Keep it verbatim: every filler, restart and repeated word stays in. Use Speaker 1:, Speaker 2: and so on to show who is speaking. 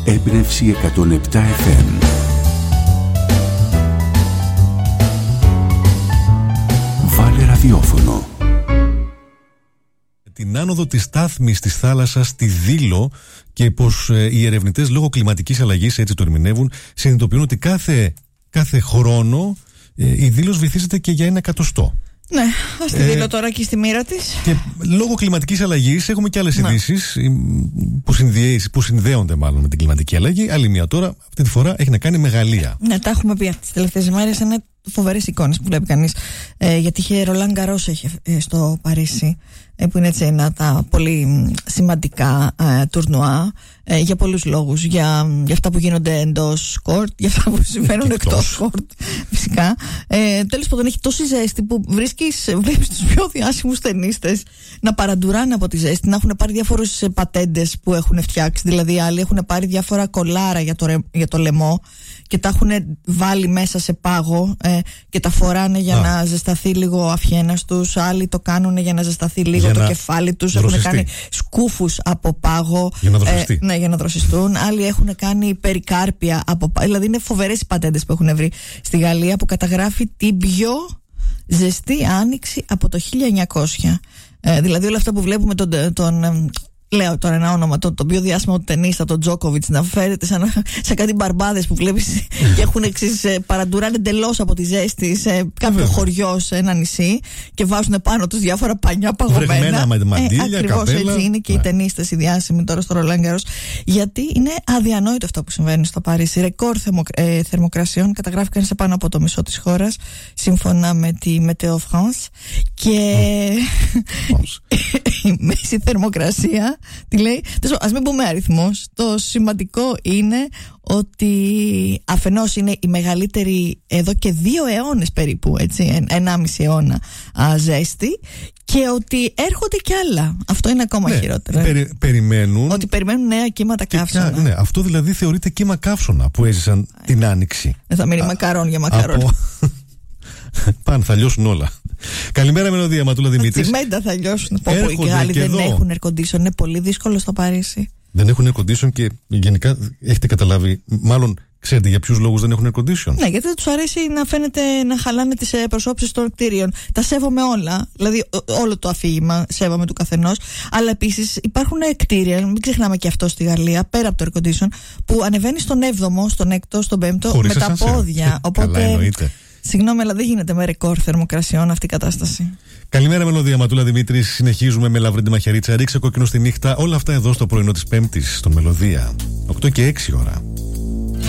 Speaker 1: Έμπνευση εκατόν επτά εφ εμ. Βάλε ραδιόφωνο.
Speaker 2: Την άνοδο της στάθμης της θάλασσας στη Δήλο και πως ε, οι ερευνητές λόγω κλιματικής αλλαγής, έτσι το ερμηνεύουν, συνειδητοποιούν ότι κάθε, κάθε χρόνο ε, η Δήλος βυθίζεται και για ένα εκατοστό.
Speaker 3: Ναι, ας τη Δήλω τώρα και στη μοίρα της.
Speaker 2: Και λόγω κλιματικής αλλαγής έχουμε και άλλες ειδήσεις που, που συνδέονται μάλλον με την κλιματική αλλαγή. Άλλη μια τώρα, αυτή τη φορά έχει να κάνει με Γαλλία.
Speaker 3: Ναι, τα έχουμε πει τις τελευταίες ημέρες. Είναι φοβερές εικόνες που βλέπει κανείς. Ε, γιατί είχε Ρολάν Γκαρός ε, στο Παρίσι, ε, που είναι έτσι ένα τα πολύ σημαντικά ε, τουρνουά ε, για πολλούς λόγους. Για, για αυτά που γίνονται εντός κόρτ, για αυτά που συμβαίνουν εκτός κόρτ, φυσικά. Ε, τέλος πάντων, έχει τόση ζέστη που βρίσκεις, βλέπεις τους πιο διάσημους ταινίστες να παραντουράνε από τη ζέστη, να έχουν πάρει διάφορες πατέντες που έχουν φτιάξει. Δηλαδή, άλλοι έχουν πάρει διάφορα κολάρα για το, για το λαιμό και τα έχουν βάλει μέσα σε πάγο ε, και τα φοράνε για Α. να ζεσταθεί λίγο ο αυχένας τους. Άλλοι το κάνουν για να ζεσταθεί λίγο για το κεφάλι τους. Έχουν κάνει σκούφους από πάγο
Speaker 2: για να δροσιστεί.
Speaker 3: Ε, ναι, για να δροσιστούν. Άλλοι έχουν κάνει περικάρπια από πάγο. Δηλαδή είναι φοβερές οι πατέντες που έχουν βρει στη Γαλλία, που καταγράφει την πιο ζεστή άνοιξη από το χίλια εννιακόσια. Ε, δηλαδή όλα αυτά που βλέπουμε τον, τον λέω τώρα ένα όνομα, τον, τον πιο διάσημο του ταινίστα, τον Τζόκοβιτς, να φέρεται σαν, σαν κάτι μπαρμπάδες που βλέπεις και έχουν εξής, παραντουράνε εντελώς από τη ζέστη σε κάποιο χωριό, σε ένα νησί, και βάζουν πάνω τους διάφορα πανιά παγωμένα.
Speaker 2: Βρεγμένα με μαντήλια,
Speaker 3: ε, ακριβώς
Speaker 2: καπέλα.
Speaker 3: Έτσι είναι και ναι. οι ταινίστες οι διάσημοι τώρα στο Ρολάν Γκαρός. Γιατί είναι αδιανόητο αυτό που συμβαίνει στο Παρίσι. Ρεκόρ θερμο, ε, θερμοκρασιών καταγράφηκαν σε πάνω από το μισό της χώρας, σύμφωνα με τη Météo France. Και η μέση θερμοκρασία, τι λέει, ας μην πούμε αριθμός. Το σημαντικό είναι ότι αφενός είναι η μεγαλύτερη εδώ και δύο αιώνες περίπου, έτσι, ενάμιση αιώνα α, ζέστη, και ότι έρχονται κι άλλα. Αυτό είναι ακόμα ναι, χειρότερο.
Speaker 2: Περι, περιμένουν.
Speaker 3: Ότι περιμένουν νέα κύματα καύσωνα.
Speaker 2: Ναι, αυτό δηλαδή θεωρείται κύμα καύσωνα που έζησαν ε, την Άνοιξη.
Speaker 3: Δεν θα μείνει μακαρόν για μακαρόν.
Speaker 2: Από... Πάνε, θα λιώσουν όλα. Καλημέρα, Μελωδία, Ματούλα Δημήτρης.
Speaker 3: Τσιμέντα θα λιώσουν. Πω, οι Γάλλοι δεν εδώ. έχουν air condition. Είναι πολύ δύσκολο στο Παρίσι.
Speaker 2: Δεν έχουν air condition και γενικά έχετε καταλάβει, μάλλον ξέρετε για ποιους λόγους δεν έχουν air condition.
Speaker 3: Ναι, γιατί δεν τους αρέσει να φαίνεται να χαλάνε τις προσώψεις των κτίριων. Τα σέβομαι όλα. Δηλαδή, όλο το αφήγημα σέβομαι του καθενός. Αλλά επίσης υπάρχουν κτίρια, μην ξεχνάμε και αυτό στη Γαλλία, πέρα από το air condition, που ανεβαίνει στον έβδομο, στον έκτο, στον πέμπτο
Speaker 2: χωρίς
Speaker 3: με τα πόδια.
Speaker 2: Οπότε. Καλά, εννοείται.
Speaker 3: Συγγνώμη, αλλά δεν γίνεται με ρεκόρ θερμοκρασιών αυτή η κατάσταση.
Speaker 2: Καλημέρα, Μελωδία, Ματούλα Δημήτρης. Συνεχίζουμε με Λαβρίντη Μαχαιρίτσα. Ρίξε κόκκινο στη νύχτα. Όλα αυτά εδώ στο πρωινό της Πέμπτης, στον Μελωδία. οκτώ και έξι ώρα.